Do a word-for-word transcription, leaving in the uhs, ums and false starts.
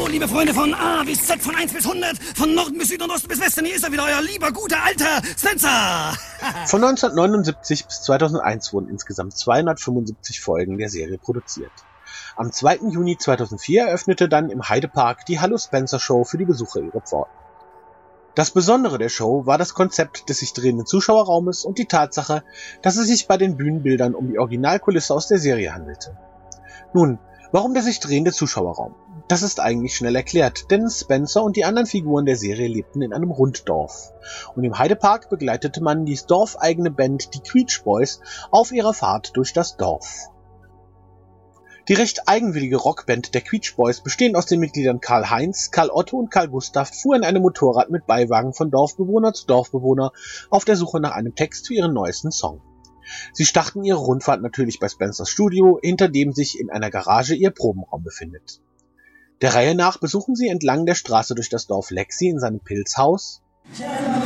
Hallo, liebe Freunde von A bis Z, von eins bis hundert, von Norden bis Süden und Osten bis Westen. Hier ist er wieder, euer lieber, guter, alter Spencer. Von neunzehnhundertneunundsiebzig bis zweitausendeins wurden insgesamt zweihundertfünfundsiebzig Folgen der Serie produziert. Am zweiten Juni zweitausendvier eröffnete dann im Heidepark die Hallo Spencer Show für die Besucher ihre Pforten. Das Besondere der Show war das Konzept des sich drehenden Zuschauerraumes und die Tatsache, dass es sich bei den Bühnenbildern um die Originalkulisse aus der Serie handelte. Nun, warum der sich drehende Zuschauerraum? Das ist eigentlich schnell erklärt, denn Spencer und die anderen Figuren der Serie lebten in einem Runddorf. Und im Heidepark begleitete man die dorfeigene Band, die Quietsch Boys, auf ihrer Fahrt durch das Dorf. Die recht eigenwillige Rockband der Quietsch Boys, bestehend aus den Mitgliedern Karl-Heinz, Karl Otto und Karl Gustav, fuhr in einem Motorrad mit Beiwagen von Dorfbewohner zu Dorfbewohner auf der Suche nach einem Text für ihren neuesten Song. Sie starten ihre Rundfahrt natürlich bei Spencers Studio, hinter dem sich in einer Garage ihr Probenraum befindet. Der Reihe nach besuchen sie entlang der Straße durch das Dorf Lexi in seinem Pilzhaus,